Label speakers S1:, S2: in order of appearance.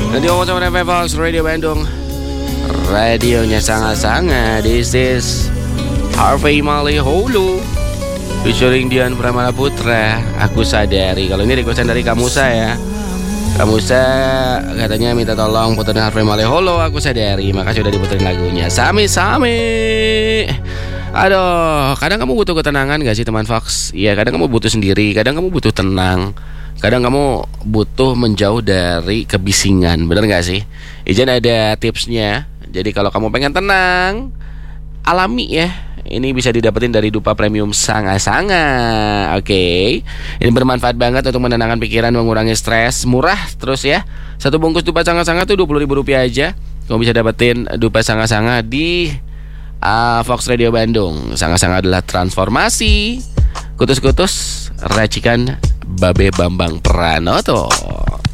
S1: Radio Motor FM Fox Radio Bandung, radionya sangat-sangat. This is Harvey Maliholo featuring Dian Pramana Putra. Aku sadari. Kalau ini requestan dari Kamusa ya. Kamusa katanya minta tolong puterin Harvey Maliholo. Aku sadari. Makasih udah diputerin lagunya. Sami-sami. Aduh, kadang kamu butuh ketenangan gak sih teman Fox? Iya, kadang kamu butuh sendiri, kadang kamu butuh tenang, kadang kamu butuh menjauh dari kebisingan. Bener gak sih? Ijan ada tipsnya. Jadi kalau kamu pengen tenang, alami ya. Ini bisa didapetin dari Dupa Premium Sanga-Sanga. Oke. Ini bermanfaat banget untuk menenangkan pikiran, mengurangi stres. Murah terus ya. Satu bungkus Dupa Sanga-Sanga tuh Rp20.000 aja. Kamu bisa dapetin Dupa Sanga-Sanga di Fox Radio Bandung. Sanga-Sanga adalah transformasi. Kutus-kutus racikan Babe Bambang Pranoto.